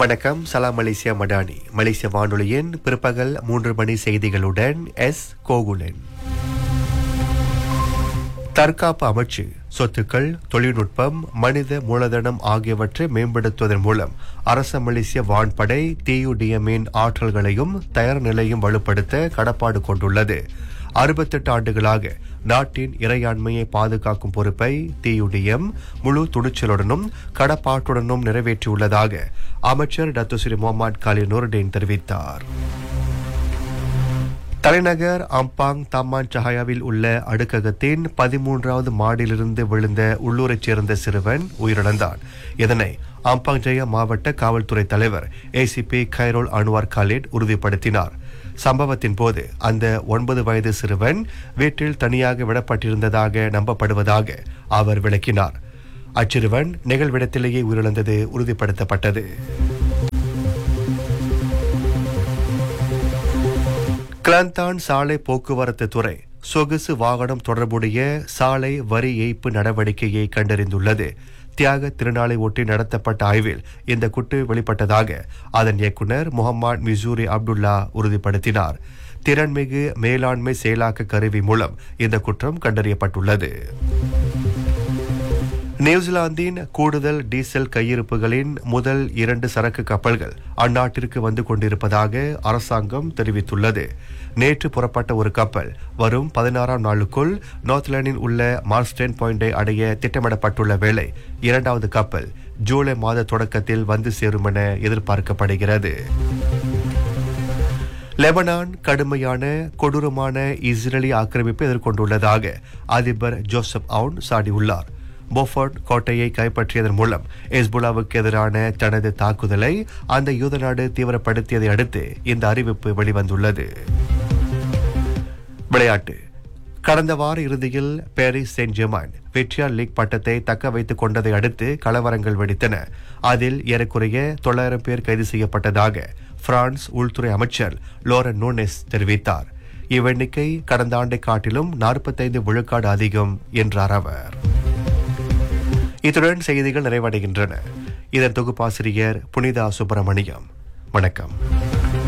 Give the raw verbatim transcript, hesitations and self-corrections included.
வணக்கம். சலாம் மலேசியா மடானி. மலேசிய வானொலியின் பிற்பகல் மூன்று மணி செய்திகளுடன் எஸ் கோகுலன். தற்காப்பு அமைச்சு சொத்துக்கள், தொழில்நுட்பம், மனித மூலதனம் ஆகியவற்றை மேம்படுத்துவதன் மூலம் அரச மலேசிய வான்படை டியுடிஎம்மின் ஆற்றல்களையும் தயார் நிலையும் வலுப்படுத்த கடப்பாடு கொண்டுள்ளது. அறுபத்தெட்டு ஆண்டுகளாக நாட்டின் இறையாண்மையை பாதுகாக்கும் பொறுப்பை டியுடிஎம் முழு துணிச்சலுடனும் கடப்பாட்டுடனும் நிறைவேற்றியுள்ளதாக அமைச்சர் டத்துஸ்ரீ முகமது காலித் நூருடீன் தெரிவித்தார். தலைநகர் அம்பாங் தம்மான் சஹாயாவில் உள்ள அடுக்ககத்தின் பதிமூன்றாவது மாடியிலிருந்து விழுந்த உள்ளூரைச் சேர்ந்த சிறுவன் உயிரிழந்தான். இதனை அம்பாங் ஜெயா மாவட்ட காவல்துறை தலைவர் ஏசிபி கைரோல் அன்வார் காலிட் உறுதிப்படுத்தினார். சம்பவத்தின் போது அந்த ஒன்பது வயது சிறுவன் வீட்டில் தனியாக விடப்பட்டிருந்ததாக நம்பப்படுவதாக அவர் விளக்கினார். அச்சிறுவன் நிகழ்விடத்திலேயே உயிரிழந்தது உறுதிப்படுத்தப்பட்டது. கிளாந்தான் சாலை போக்குவரத்து துறை சொகுசு வாகனம் தொடர்புடைய சாலை வரி ஏய்ப்பு நடவடிக்கையை கண்டறிந்துள்ளது. தியாக திருநாளை ஒட்டி நடத்தப்பட்ட ஆய்வில் இந்த குற்று வெளிப்பட்டதாக அதன் இயக்குநர் முகமது மிசூரி அப்துல்லா உறுதிப்படுத்தினார். திறன்மிகு மேலாண்மை செயலாக்க கருவி மூலம் இந்த குற்றம் கண்டறியப்பட்டுள்ளது. நியூசிலாந்தின் கூடுதல் டீசல் கையிருப்புகளின் முதல் இரண்டு சரக்கு கப்பல்கள் அந்நாட்டிற்கு வந்து கொண்டிருப்பதாக அரசாங்கம் தெரிவித்துள்ளது. நேற்று புறப்பட்ட ஒரு கப்பல் வரும் பதினாறாம் நாளுக்குள் நார்த்லாண்டில் உள்ள மார்ஸ்டன் பாயிண்டை அடைய திட்டமிடப்பட்டுள்ள வேளை இரண்டாவது கப்பல் ஜூலை மாத தொடக்கத்தில் வந்து சேரும் என எதிர்பார்க்கப்படுகிறது. லெபனான் கடுமையான கொடூரமான இஸ்ரேலி ஆக்கிரமிப்பை எதிர்கொண்டுள்ளதாக அதிபர் ஜோசப் அவுன் சாடியுள்ளார். போஃபோர்ட் கோட்டையை கைப்பற்றியதன் மூலம் ஹெஸ்புல்லாவுக்கு எதிரான தனது தாக்குதலை அந்த யூத நாடு தீவிரப்படுத்தியதை அடுத்து இந்த அறிவிப்பு வெளிவந்துள்ளது. விளையாட்டு. கடந்த வார இறுதியில் பாரிஸ் செயின்ட் ஜெர்மான் வெற்றியார் லீக் பட்டத்தை தக்க வைத்துக் கொண்டதை அடுத்து கலவரங்கள் வெடித்தன. அதில் ஏறக்குறைய தொள்ளாயிரம் பேர் கைது செய்யப்பட்டதாக பிரான்ஸ் உள்துறை அமைச்சர் லோரன் நூனெஸ் தெரிவித்தார். இவ்வெண்ணிக்கை கடந்த ஆண்டை காட்டிலும் நாற்பத்தைந்து விழுக்காடு அதிகம் என்றார் அவர். இத்துடன் செய்திகள் நிறைவடைகின்றன. இதன் தொகுப்பாசிரியர் புனிதா சுப்பிரமணியம். வணக்கம்.